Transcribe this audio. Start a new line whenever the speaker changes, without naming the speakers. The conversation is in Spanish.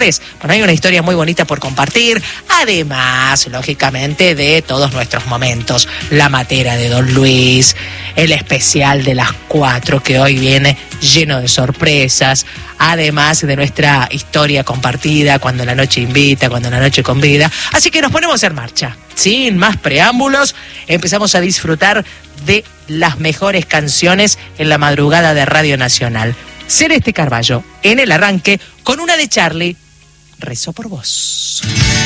tardes. Bueno, hay una historia muy bonita por compartir, además, lógicamente, de todos nuestros momentos. La matera de Don Luis, el especial de las 4 que hoy viene lleno de sorpresas, además de nuestra historia compartida, cuando la noche invita, cuando la noche convida. Así que nos ponemos en marcha. Sin más preámbulos, empezamos a disfrutar de las mejores canciones en la madrugada de Radio Nacional. Celeste Carballo, en el arranque, con una de Charlie, Rezo por vos.